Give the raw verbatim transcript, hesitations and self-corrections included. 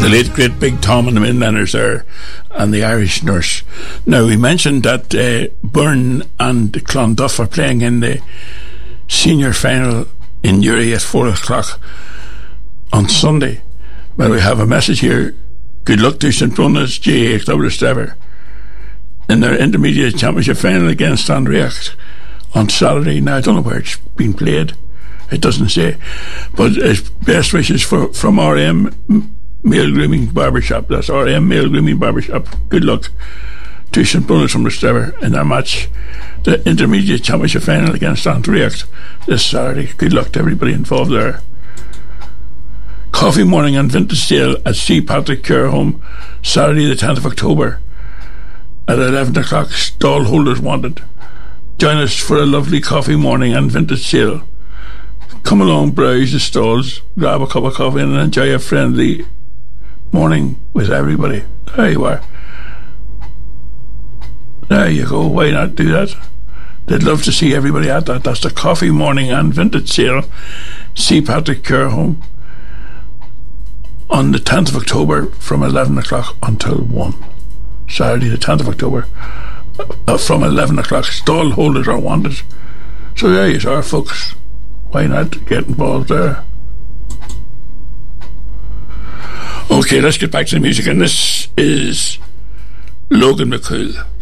The late great Big Tom and the Midlanders there, and the Irish Nurse. Now, we mentioned that uh, Byrne and Clonduff are playing in the senior final in Uri at four o'clock on Sunday. Well, we have a message here. Good luck to Saint Brunner's G A A Club Trevor in their intermediate championship final against Andreacht on Saturday. Now, I don't know where it's been played. It doesn't say. But uh, best wishes for, from R M Male Grooming Barbershop. That's R M Male Grooming Barbershop. Good luck to Saint Brunner's from Trevor in their match, the intermediate championship final against Andreacht this Saturday. Good luck to everybody involved there. Coffee morning and vintage sale at C. Patrick Care Home, Saturday the tenth of October at eleven o'clock. Stall holders wanted. Join us for a lovely coffee morning and vintage sale. Come along, browse the stalls, grab a cup of coffee and enjoy a friendly morning with everybody. There you are. There you go. Why not do that? They'd love to see everybody at that. That's the coffee morning and vintage sale, C. Patrick Care Home, on the tenth of October from eleven o'clock until one. Saturday the tenth of October uh, from eleven o'clock. Stall holders are wanted. So there you are, folks. Why not get involved there? Okay, let's get back to the music, and this is Logan McCool.